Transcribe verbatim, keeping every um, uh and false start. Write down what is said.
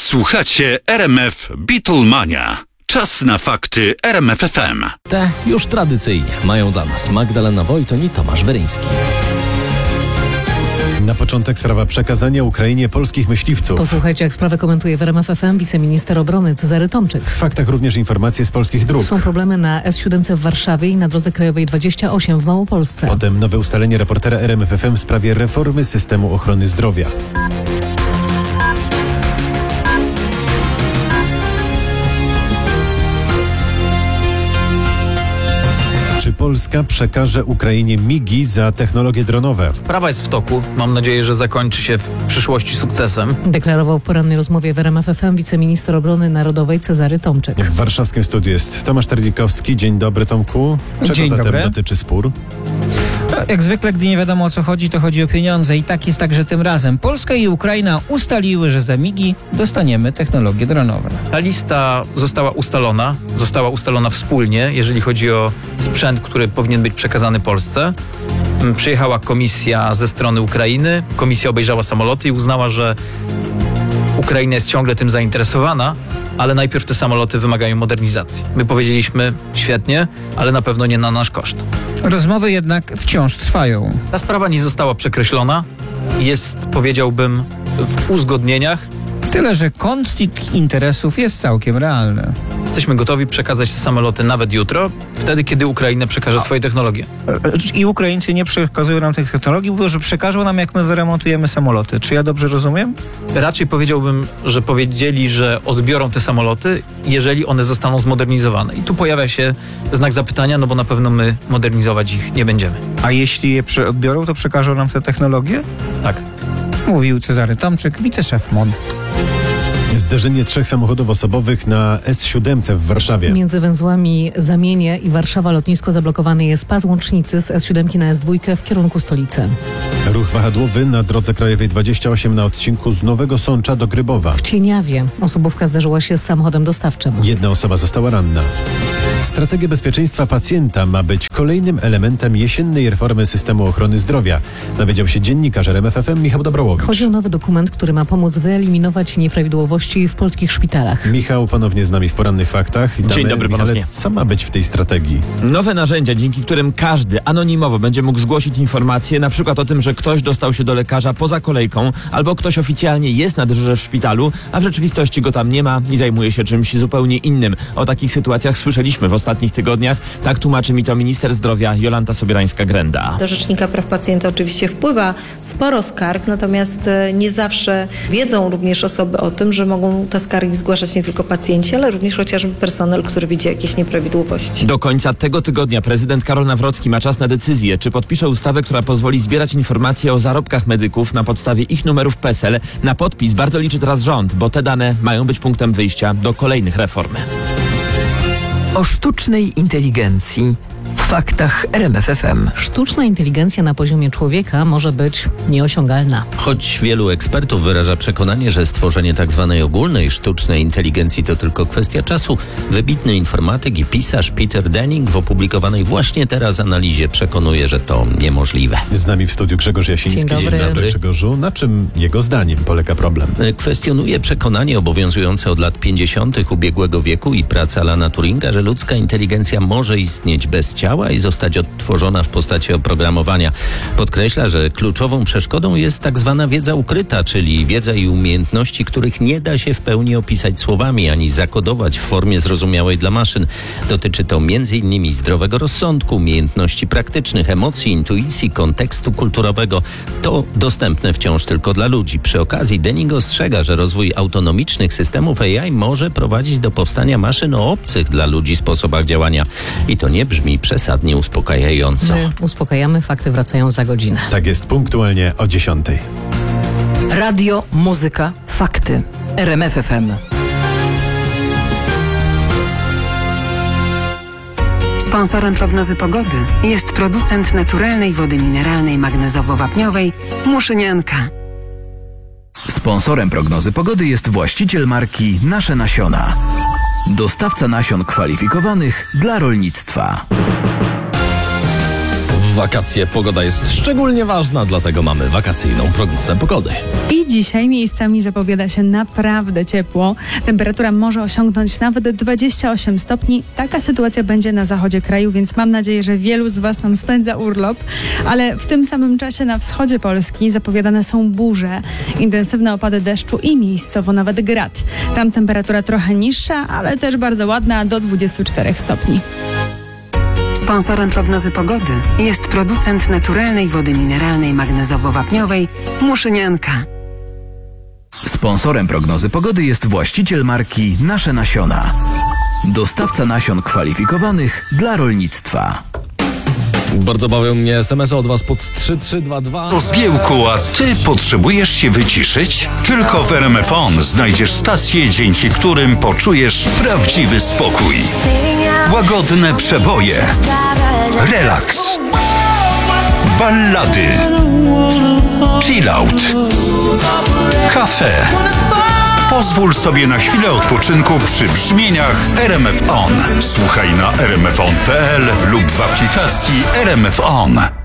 Słuchacie R M F Beatlemania. Czas na fakty R M F F M. Te już tradycyjnie mają dla nas Magdalena Wojton i Tomasz Weryński. Na początek sprawa przekazania Ukrainie polskich myśliwców. Posłuchajcie, jak sprawę komentuje w R M F F M wiceminister obrony Cezary Tomczyk. W faktach również informacje z polskich dróg. Są problemy na S siedem w Warszawie i na drodze krajowej dwadzieścia osiem w Małopolsce. Potem nowe ustalenie reportera R M F F M w sprawie reformy systemu ochrony zdrowia. Czy Polska przekaże Ukrainie migi za technologie dronowe? Sprawa jest w toku. Mam nadzieję, że zakończy się w przyszłości sukcesem. Deklarował w porannej rozmowie w R M F F M wiceminister obrony narodowej Cezary Tomczyk. W warszawskim studiu jest Tomasz Terlikowski. Dzień dobry, Tomku. Czego Dzień zatem dobry. dotyczy spór? Jak zwykle, gdy nie wiadomo o co chodzi, to chodzi o pieniądze i tak jest także tym razem. Polska i Ukraina ustaliły, że za migi dostaniemy technologie dronowe. Ta lista została ustalona, została ustalona wspólnie, jeżeli chodzi o sprzęt, który powinien być przekazany Polsce. Przyjechała komisja ze strony Ukrainy, komisja obejrzała samoloty i uznała, że Ukraina jest ciągle tym zainteresowana, ale najpierw te samoloty wymagają modernizacji. My powiedzieliśmy, świetnie, ale na pewno nie na nasz koszt. Rozmowy jednak wciąż trwają. Ta sprawa nie została przekreślona, jest, powiedziałbym, w uzgodnieniach. Tyle, że konflikt interesów jest całkiem realny. Jesteśmy gotowi przekazać te samoloty nawet jutro, wtedy, kiedy Ukraina przekaże swoje technologie. I Ukraińcy nie przekazują nam tych technologii, mówią, że przekażą nam, jak my wyremontujemy samoloty. Czy ja dobrze rozumiem? Raczej powiedziałbym, że powiedzieli, że odbiorą te samoloty, jeżeli one zostaną zmodernizowane. I tu pojawia się znak zapytania, no bo na pewno my modernizować ich nie będziemy. A jeśli je prze- odbiorą, to przekażą nam te technologie? Tak. Mówił Cezary Tomczyk, wiceszef M O N. Zderzenie trzech samochodów osobowych na S siedem w Warszawie. Między węzłami Zamienie i Warszawa lotnisko zablokowany jest pas łącznicy z S siedem na S dwa w kierunku stolicy. Ruch wahadłowy na drodze krajowej dwadzieścia osiem na odcinku z Nowego Sącza do Grybowa. W Cieniawie osobówka zderzyła się z samochodem dostawczym. Jedna osoba została ranna. Strategia bezpieczeństwa pacjenta ma być kolejnym elementem jesiennej reformy systemu ochrony zdrowia, dowiedział się dziennikarz R M F F M Michał Dobrołowicz. Chodzi o nowy dokument, który ma pomóc wyeliminować nieprawidłowości w polskich szpitalach. Michał ponownie z nami w porannych faktach. Witamy. Dzień dobry Michale, ponownie. co ma być w tej strategii? Nowe narzędzia, dzięki którym każdy anonimowo będzie mógł zgłosić informacje, na przykład o tym, że ktoś dostał się do lekarza poza kolejką, albo ktoś oficjalnie jest na dyżurze w szpitalu, a w rzeczywistości go tam nie ma i zajmuje się czymś zupełnie innym. O takich sytuacjach słyszeliśmy w ostatnich tygodniach. Tak tłumaczy mi to minister zdrowia Jolanta Sobierańska-Grenda. Do Rzecznika Praw Pacjenta oczywiście wpływa sporo skarg, natomiast nie zawsze wiedzą również osoby o tym, że mogą te skargi zgłaszać nie tylko pacjenci, ale również chociażby personel, który widzi jakieś nieprawidłowości. Do końca tego tygodnia prezydent Karol Nawrocki ma czas na decyzję, czy podpisze ustawę, która pozwoli zbierać informacje o zarobkach medyków na podstawie ich numerów P E S E L. Na podpis bardzo liczy teraz rząd, bo te dane mają być punktem wyjścia do kolejnych reform. O sztucznej inteligencji w faktach R M F F M. Sztuczna inteligencja na poziomie człowieka może być nieosiągalna. Choć wielu ekspertów wyraża przekonanie, że stworzenie tzw. ogólnej sztucznej inteligencji to tylko kwestia czasu, wybitny informatyk i pisarz Peter Denning w opublikowanej właśnie teraz analizie przekonuje, że to niemożliwe. Z nami w studiu Grzegorz Jasiński. Dzień dobry. Dzień dobry, Grzegorzu. Na czym jego zdaniem polega problem? Kwestionuje przekonanie obowiązujące od lat pięćdziesiątych ubiegłego wieku i praca Alana Turinga, że ludzka inteligencja może istnieć bez ciała i zostać odtworzona w postaci oprogramowania. Podkreśla, że kluczową przeszkodą jest tak zwana wiedza ukryta, czyli wiedza i umiejętności, których nie da się w pełni opisać słowami, ani zakodować w formie zrozumiałej dla maszyn. Dotyczy to między innymi zdrowego rozsądku, umiejętności praktycznych, emocji, intuicji, kontekstu kulturowego. To dostępne wciąż tylko dla ludzi. Przy okazji Denning ostrzega, że rozwój autonomicznych systemów A I może prowadzić do powstania maszyn o obcych dla ludzi sposobach działania. I to nie brzmi przesadnie uspokajająco. My uspokajamy, fakty wracają za godzinę. Tak jest, punktualnie o dziesiątej. Radio, muzyka, fakty. R M F F M. Sponsorem prognozy pogody jest producent naturalnej wody mineralnej magnezowo-wapniowej Muszynianka. Sponsorem prognozy pogody jest właściciel marki Nasze Nasiona. Dostawca nasion kwalifikowanych dla rolnictwa. W wakacje pogoda jest szczególnie ważna, dlatego mamy wakacyjną prognozę pogody. I dzisiaj miejscami zapowiada się naprawdę ciepło. Temperatura może osiągnąć nawet dwadzieścia osiem stopni. Taka sytuacja będzie na zachodzie kraju, więc mam nadzieję, że wielu z Was tam spędza urlop. Ale w tym samym czasie na wschodzie Polski zapowiadane są burze, intensywne opady deszczu i miejscowo nawet grad. Tam temperatura trochę niższa, ale też bardzo ładna, do dwudziestu czterech stopni. Sponsorem prognozy pogody jest producent naturalnej wody mineralnej magnezowo-wapniowej Muszynianka. Sponsorem prognozy pogody jest właściciel marki Nasze Nasiona. Dostawca nasion kwalifikowanych dla rolnictwa. Bardzo bawią mnie es em esy od Was pod trzy trzy dwa dwa. O zgiełku, a ty potrzebujesz się wyciszyć? Tylko w R M F On znajdziesz stacje, dzięki którym poczujesz prawdziwy spokój. Łagodne przeboje, relaks, ballady, chillout, kafe. Pozwól sobie na chwilę odpoczynku przy brzmieniach R M F On. Słuchaj na r m f on kropka p l lub w aplikacji R M F On.